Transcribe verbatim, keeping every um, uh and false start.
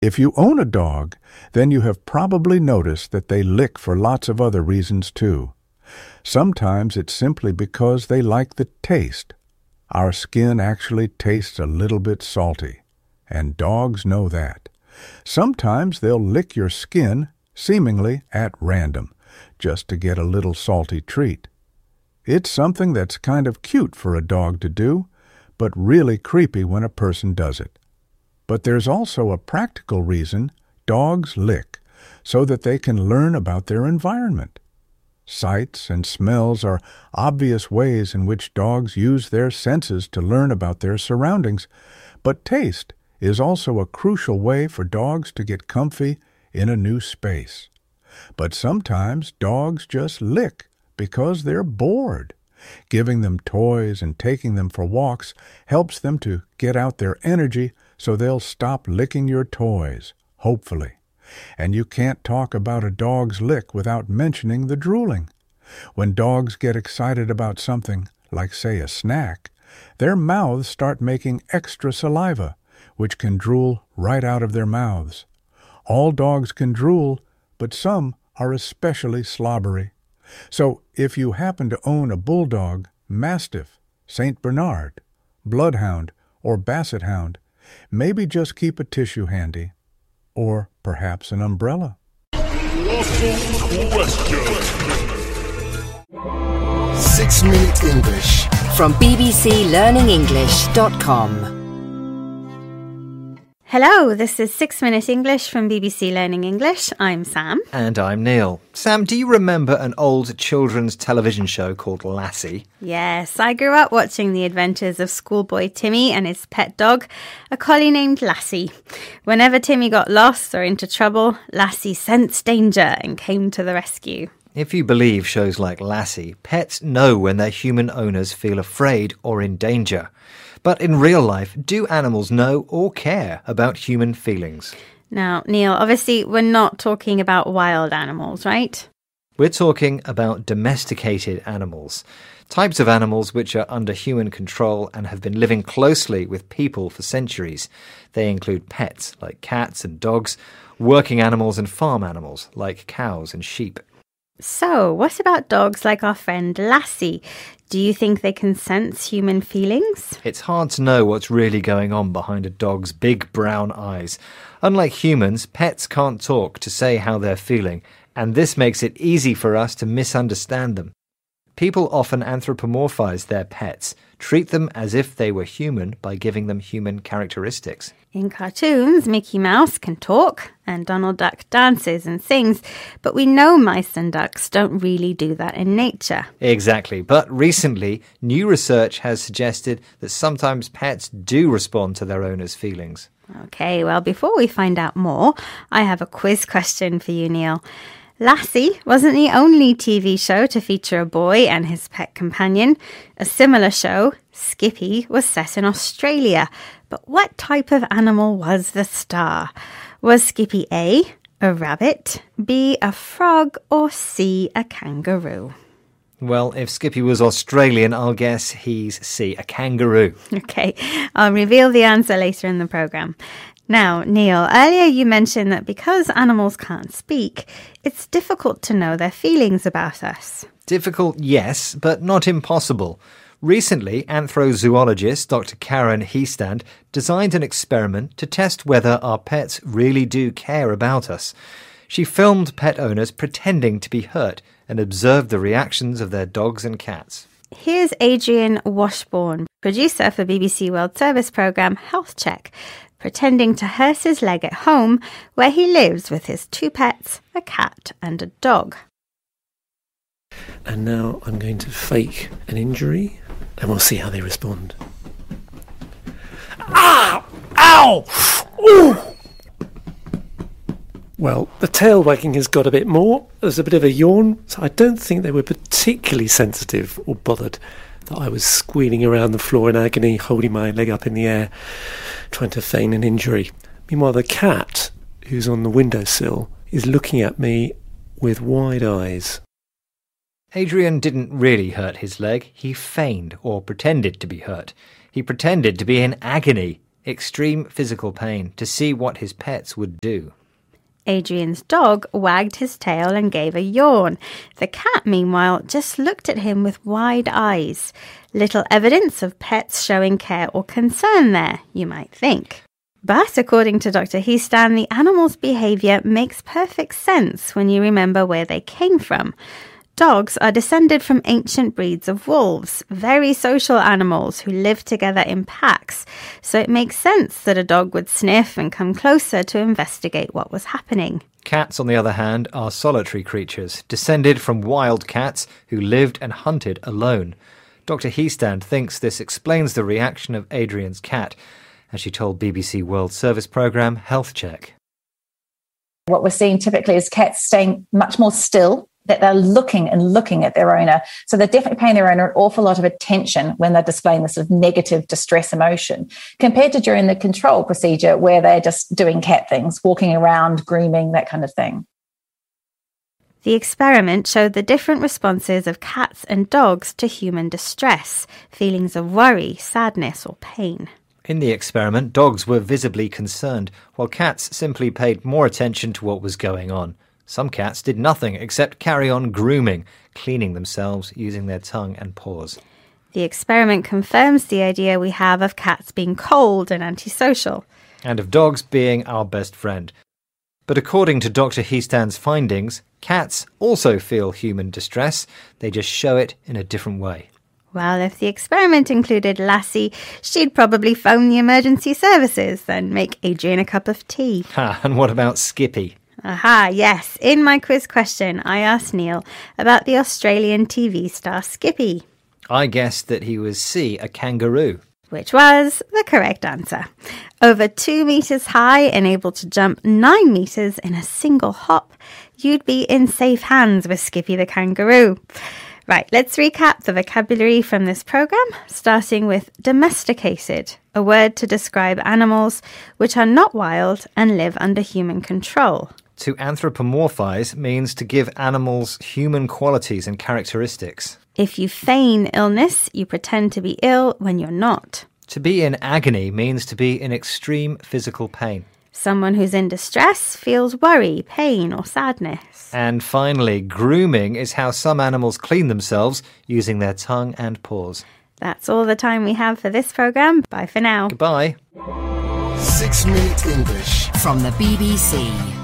If you own a dog, then you have probably noticed that they lick for lots of other reasons too. Sometimes it's simply because they like the taste. Our skin actually tastes a little bit salty, and dogs know that. Sometimes they'll lick your skin, seemingly at random, just to get a little salty treat. It's something that's kind of cute for a dog to do, but really creepy when a person does it. But there's also a practical reason dogs lick, so that they can learn about their environment. Sights and smells are obvious ways in which dogs use their senses to learn about their surroundings, but taste is also a crucial way for dogs to get comfy in a new space. But sometimes dogs just lick because they're bored. Giving them toys and taking them for walks helps them to get out their energy, so they'll stop licking your toys, hopefully. And you can't talk about a dog's lick without mentioning the drooling. When dogs get excited about something, like say a snack, their mouths start making extra saliva, which can drool right out of their mouths. All dogs can drool, but some are especially slobbery. So if you happen to own a bulldog, mastiff, Saint Bernard, bloodhound, or basset hound, maybe just keep a tissue handy, or perhaps an umbrella. Six Minute English from b b c learning english dot com. Hello, this is Six Minute English from B B C Learning English. I'm Sam. And I'm Neil. Sam, do you remember an old children's television show called Lassie? Yes, I grew up watching the adventures of schoolboy Timmy and his pet dog, a collie named Lassie. Whenever Timmy got lost or into trouble, Lassie sensed danger and came to the rescue. If you believe shows like Lassie, pets know when their human owners feel afraid or in danger. But in real life, do animals know or care about human feelings? Now, Neil, obviously we're not talking about wild animals, right? We're talking about domesticated animals. Types of animals which are under human control and have been living closely with people for centuries. They include pets like cats and dogs, working animals and farm animals like cows and sheep. So, what about dogs like our friend Lassie? Do you think they can sense human feelings? It's hard to know what's really going on behind a dog's big brown eyes. Unlike humans, pets can't talk to say how they're feeling, and this makes it easy for us to misunderstand them. People often anthropomorphize their pets, treat them as if they were human by giving them human characteristics. In cartoons, Mickey Mouse can talk and Donald Duck dances and sings, but we know mice and ducks don't really do that in nature. Exactly, but recently, new research has suggested that sometimes pets do respond to their owners' feelings. Okay, well, before we find out more, I have a quiz question for you, Neil. Lassie wasn't the only T V show to feature a boy and his pet companion. A similar show, Skippy, was set in Australia. But what type of animal was the star? Was Skippy A, a rabbit, B, a frog, or C, a kangaroo? Well, if Skippy was Australian, I'll guess he's C, a kangaroo. Okay, I'll reveal the answer later in the programme. Now, Neil, earlier you mentioned that because animals can't speak, it's difficult to know their feelings about us. Difficult, yes, but not impossible. Recently, anthrozoologist Doctor Karen Heestand designed an experiment to test whether our pets really do care about us. She filmed pet owners pretending to be hurt and observed the reactions of their dogs and cats. Here's Adrian Washbourne, producer for B B C World Service programme Health Check, pretending to hurt his leg at home where he lives with his two pets, a cat and a dog. And now I'm going to fake an injury and we'll see how they respond. Ah! Ow! Ooh! Well, the tail wagging has got a bit more. There's a bit of a yawn, so I don't think they were particularly sensitive or bothered that I was squealing around the floor in agony, holding my leg up in the air, trying to feign an injury. Meanwhile, the cat, who's on the windowsill, is looking at me with wide eyes. Adrian didn't really hurt his leg. He feigned or pretended to be hurt. He pretended to be in agony. extreme physical pain, to see what his pets would do. Adrian's dog wagged his tail and gave a yawn. The cat, meanwhile, just looked at him with wide eyes. Little evidence of pets showing care or concern there, you might think. But according to Doctor Heastan, the animal's behaviour makes perfect sense when you remember where they came from. Dogs are descended from ancient breeds of wolves, very social animals who live together in packs, so it makes sense that a dog would sniff and come closer to investigate what was happening. Cats, on the other hand, are solitary creatures, descended from wild cats who lived and hunted alone. Doctor Heastan thinks this explains the reaction of Adrian's cat, as she told B B C World Service programme Health Check. What we're seeing typically is cats staying much more still, that they're looking and looking at their owner. So they're definitely paying their owner an awful lot of attention when they're displaying this sort of negative distress emotion, compared to during the control procedure where they're just doing cat things, walking around, grooming, that kind of thing. The experiment showed the different responses of cats and dogs to human distress, feelings of worry, sadness or pain. In the experiment, dogs were visibly concerned, while cats simply paid more attention to what was going on. Some cats did nothing except carry on grooming, cleaning themselves using their tongue and paws. The experiment confirms the idea we have of cats being cold and antisocial. And of dogs being our best friend. But according to Doctor Heastan's findings, cats also feel human distress. They just show it in a different way. Well, if the experiment included Lassie, she'd probably phone the emergency services and make Adrian a cup of tea. Ha, and what about Skippy? Aha, yes. In my quiz question, I asked Neil about the Australian T V star Skippy. I guessed that he was C, a kangaroo. Which was the correct answer. Over two metres high and able to jump nine metres in a single hop, you'd be in safe hands with Skippy the kangaroo. Right, let's recap the vocabulary from this programme, starting with domesticated, a word to describe animals which are not wild and live under human control. To anthropomorphise means to give animals human qualities and characteristics. If you feign illness, you pretend to be ill when you're not. To be in agony means to be in extreme physical pain. Someone who's in distress feels worry, pain or sadness. And finally, grooming is how some animals clean themselves using their tongue and paws. That's all the time we have for this programme. Bye for now. Goodbye. Six Minute English From the B B C.